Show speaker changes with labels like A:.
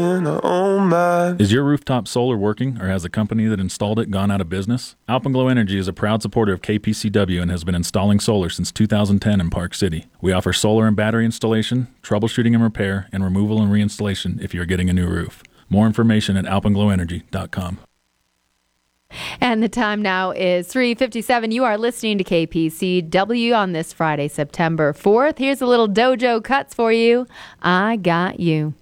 A: Is your rooftop solar working, or has the company that installed it gone out of business? Alpenglow Energy is a proud supporter of KPCW and has been installing solar since 2010 in Park City. We offer solar and battery installation, troubleshooting and repair, and removal and reinstallation if you are getting a new roof. More information at alpenglowenergy.com.
B: And the time now is 3:57. You are listening to KPCW on this Friday, September 4th. Here's a little Dojo Cuts for you. I Got You.